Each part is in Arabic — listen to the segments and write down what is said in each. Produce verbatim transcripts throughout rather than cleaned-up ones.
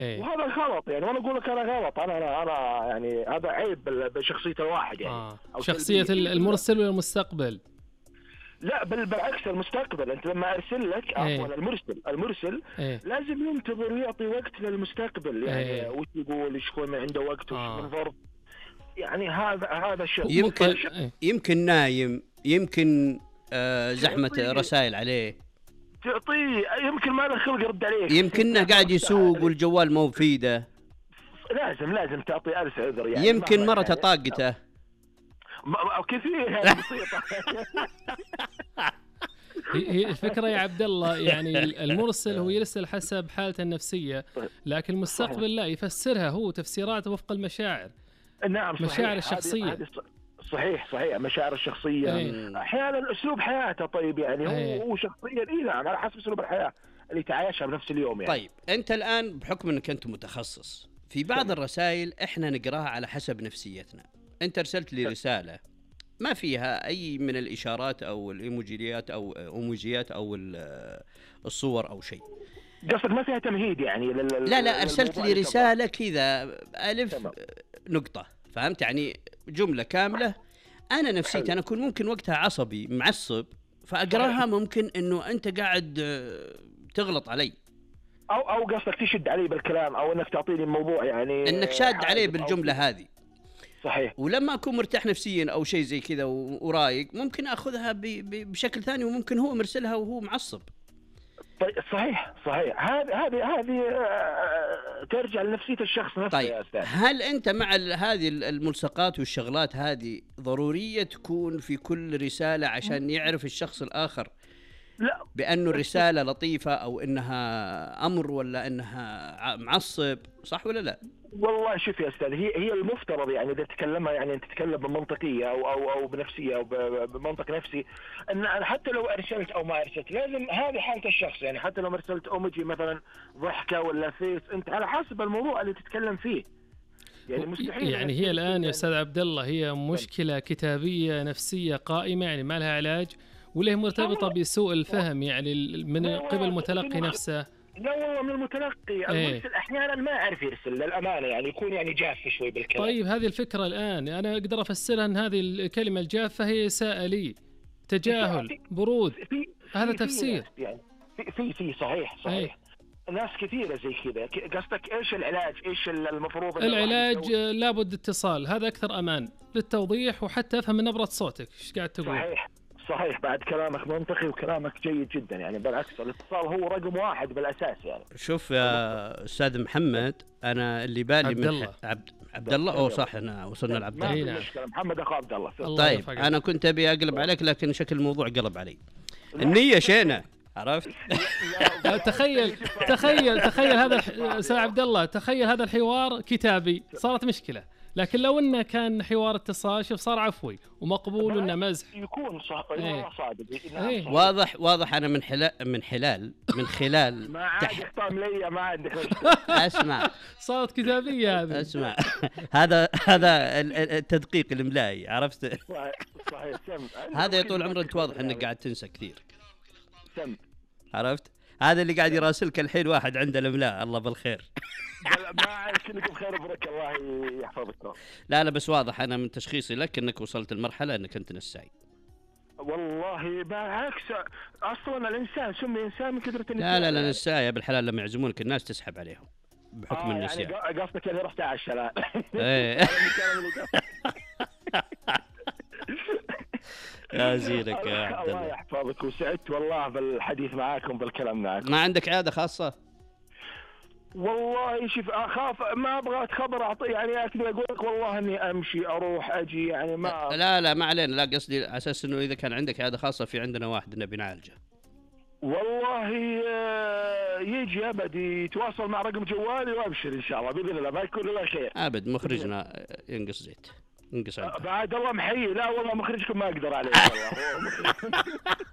ايه وهذا غلط يعني، وانا اقول لك انا غلط، انا انا انا يعني هذا عيب بال- بشخصيه الواحد يعني. اه او شخصية سلبية. إيه، المرسل ولا المستقبل؟ لا بل بالعكس، المستقبل. انت لما ارسل لك عفوا ايه المرسل المرسل ايه لازم ينتظر ويعطي وقت للمستقبل، يعني ايه وش يقول، ايش يكون عنده وقت، وش من اه ظرف. يعني هذا هذا شيء. يمكن طيب ايه يمكن نايم، يمكن آه زحمة تعطيه رسائل عليه، تعطيه يمكن ما له خلق يرد عليك. يمكنه قاعد يسوق والجوال مو بفيده، لازم لازم تعطي ألف عذر يعني، يمكن مهما مرته كان. طاقته. ما- أو كثير يعني بسيطة. هي هي الفكرة يا عبد الله، يعني المرسل هو يرسل حسب حالته النفسية، لكن المستقبل لا، يفسرها هو تفسيراته وفق المشاعر، نعم صحيح. مشاعر هذه- الشخصية. هذه ص- صحيح صحيح مشاعر الشخصية. ايه أحيانا أسلوب حياته. طيب يعني هو ايه هو شخصيا إيه، نعم على حسب أسلوب الحياة اللي تعايشها بنفس اليوم يعني. طيب أنت الآن بحكم أنك أنت متخصص في بعض تمام. الرسائل إحنا نقراها على حسب نفسيتنا. أنت أرسلت لي رسالة ما فيها أي من الإشارات أو الإيموجيات أو إيموجيات أو ال- الصور أو شيء. قصدك ما فيها تمهيد يعني لل... لا لا أرسلت للموضوع لي اللي تبغاه. رسالة كذا ألف تمام. نقطة، فهمت يعني جملة كاملة. أنا نفسيتي أنا أكون ممكن وقتها عصبي معصب، فأقراها ممكن إنه أنت قاعد آه، تغلط علي، او او قصدك تشد علي بالكلام، او انك تعطيني الموضوع يعني إنك شاد عليه حادث أو بالجملة كذا. هذه. صحيح. ولما أكون مرتاح نفسيا أو شيء زي كذا و- ورايق ممكن أخذها ب- ب- بشكل ثاني، وممكن هو مرسلها وهو معصب. طيب صحيح صحيح. هذه هذه هذه آه، ترجع لنفسية الشخص نفسه طيب يا أستاذ. هل أنت مع ال- هذه ال- الملصقات والشغلات هذه ضرورية تكون في كل رسالة عشان يعرف الشخص الآخر لا بأنه الرسالة لطيفة أو إنها أمر ولا إنها ع- معصب، صح ولا لا؟ والله شوف يا أستاذ، هي هي المفترض يعني إذا تتكلمها يعني أنت تتكلم بمنطقية أو أو أو بنفسية أو ب- ب- بمنطق نفسي، أن أنا حتى لو أرسلت أو ما أرسلت لازم هذه حالة الشخص يعني. حتى لو أرسلت أومجي مثلا ضحكة ولا فيس، أنت على حسب الموضوع اللي تتكلم فيه يعني. مستحيل يعني هي الآن يا أستاذ عبد الله هي مشكلة كتابية نفسية قائمة يعني ما لها علاج، ولا هي مرتبطة بسوء الفهم يعني ال- من قبل المتلقي نفسه؟ لا والله من المتلقي. المرسل احيانا ما يعرف يرسل للامانه يعني، يكون يعني جاف شوي بالكلام. طيب هذه الفكرة الآن أنا أقدر أفسرها أن هذه الكلمة الجافة هي إساءة لي، تجاهل، برود، في هذا في- تفسير. في يعني في في في صحيح صحيح. ناس كثيرة زي كذا. ك- قصدك ايش العلاج؟ ايش المفروض إن الواحد العلاج يسوي؟ لابد اتصال، هذا أكثر أمان للتوضيح، وحتى أفهم من نبرة صوتك إيش قاعد تقول. صحيح صحيح. بعد كلامك منطقي وكلامك جيد جدا يعني، بالعكس الاتصال هو رقم واحد بالاساس يعني. شوف يا أستاذ محمد، أنا اللي بالي عبد من الله. ح- عبد عبد الله أو صح، أنا وصلنا لعبد ما الله. إيه في نعم. مشكلة. محمد اخو عبد الله. الله طيب يرفع أنا كنت أبي أقلب عليك لكن شكل الموضوع قلب علي. النية شينة، عرفت؟ آه، تخيل تخيل تخيل هذا الح... أستاذ عبد الله، تخيل هذا الحوار كتابي صارت مشكلة، لكن لو انه كان حوار اتصال شوف صار عفوي ومقبول وانه مزح. يكون صح. إيه. صادق. نعم إيه. صحيح. واضح واضح أنا من حلال من حلال من خلال ما عاد تح... يختار لي، ما عندك مشكلة. اسمع صارت كتابية هذه. اسمع هذا هذا ال- ال- التدقيق الإملائي، عرفت؟ صحيح صحيح. سم. هذا يا طول عمرك واضح انك قاعد تنسى كثير، سم. عرفت؟ هذا اللي قاعد يراسلك الحين واحد عنده الاملاء، الله بالخير. ما عاد كلكم خير وبركة، الله يحفظكم. لا لا بس واضح انا من تشخيصي لك انك وصلت المرحله انك انت نساي. والله بالعكس، اصلا الانسان سمي انسان من كثرة لا لا لا نساي يا بالحلال، لما يعزمونك الناس تسحب عليهم بحكم آه النسيان. يعني قصدك اللي رحت على الشلال. ايه لا زينك يا عبد الله الله. يحفظك، وسعدت والله بالحديث معاكم بالكلام معاكم. ما عندك عياده خاصه؟ والله شوف اخاف ما ابغى اتخبر اعطي يعني اكذا اقول لك والله اني امشي اروح اجي يعني ما. لا لا ما علينا، لا قصدي على اساس انه اذا كان عندك عياده خاصه في عندنا واحد نبي نعالجه. والله آه، يجي ابد يتواصل مع رقم جوالي وابشر ان شاء الله باذن الله ما يكون الا خير. ابد مخرجنا ينقص زيت ينقص آه، عندنا. بعد الله محيي. لا والله مخرجكم ما اقدر عليه والله. هو مخرج-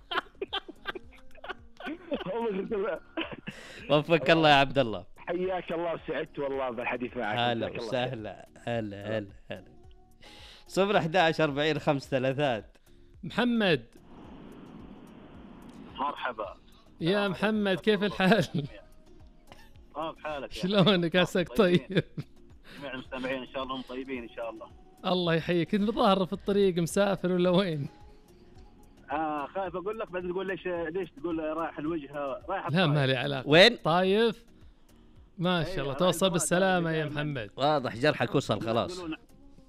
هو مخرج. وفقك الله يا عبد الله. حياك الله وسعدت والله بالحديث معك. هلا جزاك الله وسهلا. هلا هلا هلا. صفر أحد عشر أربعين خمس ثلاثات. محمد. مرحبا يا محمد كيف الحال؟ اه بحالك يا شلونك عساك طيب؟ جميع المستمعين ان شاء الله هم طيبين ان شاء الله. الله يحييك. كنت بظاهر في الطريق مسافر ولا وين؟ اه خايف اقول لك بعدين تقول ليش ليش تقول رايح الوجهه رايح لا الطايف. ما لي علاقة. وين؟ طايف. ما شاء أيوة، الله رايح توصل الطايف بالسلامة يا دائماً. محمد. واضح جرحك وصل خلاص. يقولون-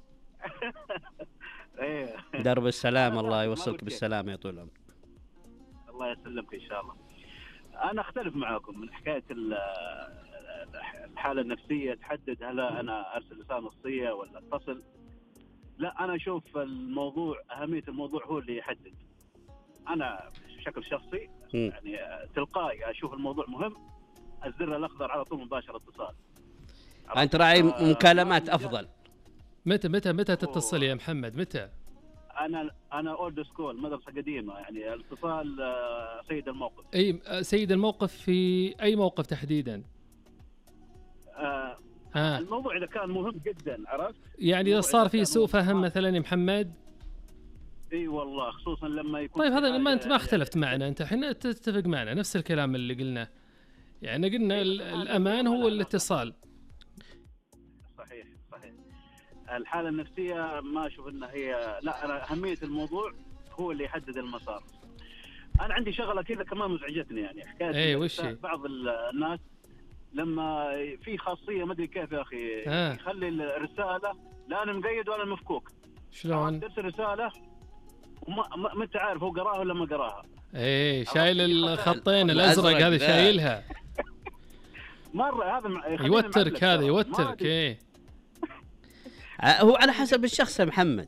ايه درب السلام، أنا الله ما يوصلك قلت بالسلامة يا طول العمر. الله يسلمك ان شاء الله. انا اختلف معاكم من حكايه ال- الحاله النفسيه تحدد هل انا ارسل رساله نصيه ولا اتصل. لا انا اشوف الموضوع اهميه الموضوع هو اللي يحدد. انا بشكل شخصي مم. يعني تلقائي اشوف الموضوع مهم، الزر الاخضر على طول مباشر اتصال. انت راعي آه، مكالمات ما- افضل. متى متى متى تتصل يا محمد متى؟ انا انا اولد سكول، مدرسه قديمه يعني الاتصال آه، سيد الموقف. اي سيد الموقف في اي موقف تحديدا؟ آه، ها الموضوع اذا كان مهم جدا عرفت. يعني اذا صار في سوء فهم مثلا يا محمد. اي والله خصوصا لما يكون طيب في هذا ما حاجة انت ما اختلفت معنا، انت احنا تتفق معنا نفس الكلام اللي قلناه. يعني قلنا ال- الامان هو الاتصال. صحيح صحيح. الحاله النفسيه ما اشوف انها هي، لا انا اهميه الموضوع هو اللي يحدد المسار. انا عندي شغله كذا كمان مزعجتني يعني حكايه ايه وش هي؟ بعض الناس لما في خاصيه ما ادري كيف يا اخي آه. يخلي الرساله لا انا مقيد ولا مفكوك. شلون؟ ترسل رساله وما ما ما انت عارف هو قراها ولا ما قراها. ايه شايل الخطين الأزرق الازرق هذه ذا. شايلها. مره هذا مع- يخليني يوترك معلق هذا ترى. ما يوترك. أدري. ايه ع- هو على حسب الشخص يا محمد.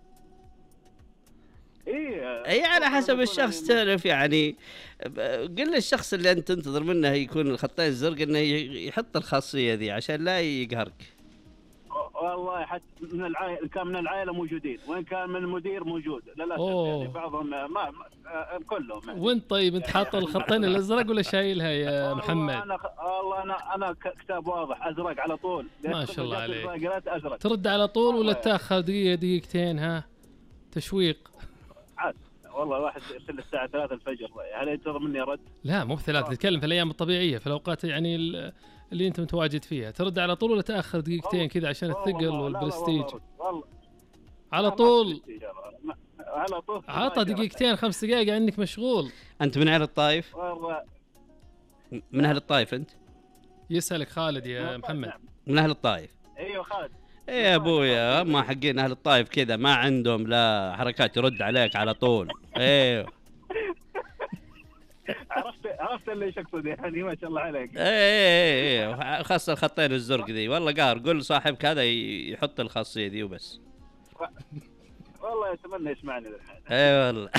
ايه اي على حسب يكون الشخص يعني- تعرف يعني. ب- قل للشخص اللي انت تنتظر منه يكون الخطين الزرق انه ي- يحط الخاصيه ذي عشان لا يقهرك. والله حتى من العائله كان من العائله موجودين، وين كان من المدير موجود للاسف أوه. يعني بعضهم ما, ما آه، كلهم يعني. وانت طيب انت حاط الخطين الازرق ولا شايلها يا والله محمد؟ انا والله انا انا ك- كتاب واضح ازرق على طول. ما شاء الله عليك. قرأت ازرق ترد على طول ولا والله. تاخر دقيقه دقيقتين؟ ها تشويق. عاد والله واحد يرسل الساعه ثلاثة الفجر، هل ينتظر مني رد؟ لا مو بثلاث، نتكلم في الايام الطبيعيه، في الاوقات يعني ال- اللي انت متواجد فيها. ترد على طول ولا تاخر دقيقتين كذا عشان والله الثقل والله- لا- لا والبرستيج؟ والله- والله على لا، ما طول. برستيج ما- على طول عطى دقيقتين خمس دقائق عنك مشغول. انت من اهل الطائف؟ والله من اهل الطائف انت؟ يسالك خالد يا نعم. محمد. من اهل الطائف؟ ايوه خالد. ايه يا ابويا ما حقين اهل الطائف كذا ما عندهم لا حركات يرد عليك على طول. ايه عرفت عرفت اللي ايش اقصد يعني ما شاء الله عليك. ايه ايه ايه خاصة الخطين الزرق ذي والله قهر. قول صاحبك هذا ي- يحط الخاصية ذي وبس. والله اتمنى يسمعني الحين. ايه والله.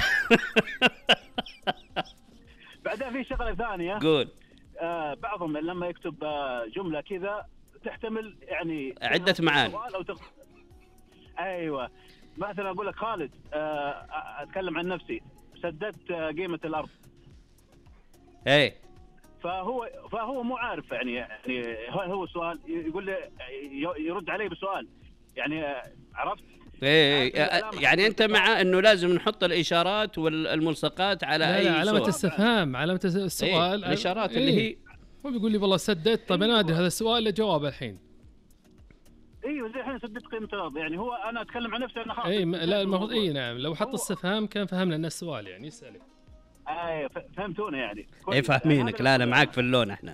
بعدين في شغله ثانيه قول. آه بعضهم لما يكتب آه جمله كذا تحتمل يعني عدة معاني. سؤال او تخ... ايوه مثلا اقول لك خالد آه اتكلم عن نفسي سددت آه قيمه الارض، ايه فهو فهو مو عارف يعني يعني هو هو سؤال يقول لي يرد علي بسؤال يعني آه، عرفت؟ ايه إيه. يعني انت مع انه لازم نحط الاشارات والملصقات على لا اي لا علامة صورة. استفهام، علامة إيه. السؤال. الاشارات إيه. اللي هي هو بيقول لي والله سددت. طيب انا ادري هذا السؤال له جواب الحين. ايوه زي الحين سددت قيمه الارض يعني هو انا اتكلم عن نفسي انا خلاص. اي م- لا المفروض اي نعم لو حط هو- استفهام كان فهمنا ان السؤال يعني يسالك. ايوه ف- فهمتونا يعني. ايه كويس. فاهمينك. هذا لا لا اللي- معاك في اللون احنا.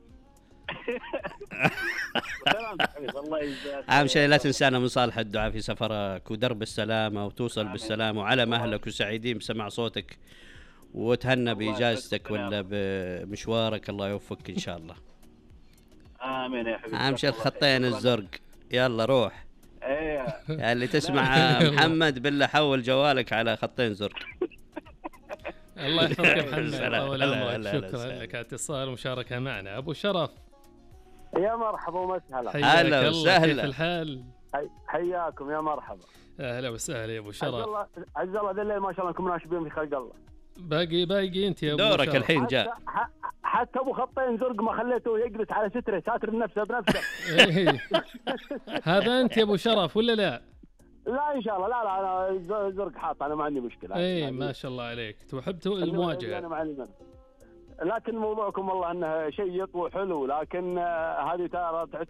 سلام حبيبي الله يجزاك. اهم شيء لا تنسانا من صالح الدعاء في سفرك ودرب السلامة وتوصل آمين. بالسلامة وعلى اهلك وسعيدين بسمع صوتك وتهنى الله باجازتك يسعدك ولا بمشوارك. الله يوفقك ان شاء الله. امين يا حبيبي. اهم شيء جزاك الله الخطين خير. الزرق. يلا روح. ايه يا اللي تسمع محمد بالله حول جوالك على خطين زرق. الله يحفظك يا محمد سلام. طول هلا- عمرك. هلا- هلا شكرا سلام. لك على الاتصال والمشاركه معنا. ابو شرف يا مرحبا ومسهلا. حياك هلا الله. وسهلا. كيف الحال؟ حي- حياكم يا مرحبا. اهلا وسهلا يا ابو عز شرف. الله عز الله ذا الليل ما شاء الله انكم ناشبين في خلق الله. باقي باقي انت يا ابو دورك شرف. الحين حتى, جاء. ح- حتى ابو خطين زرق ما خليته يجلس على ستره ساتر بنفسه بنفسه. إيه. هذا انت يا ابو شرف ولا لا؟ لا ان شاء الله لا لا انا ز- زرق حاط انا ما عندي مشكله. اي يعني ما شاء الله عليك تحب أنا- أنا المواجهه. ما عندي منه. لكن موضوعكم والله انه شيق وحلو، لكن هذه ترى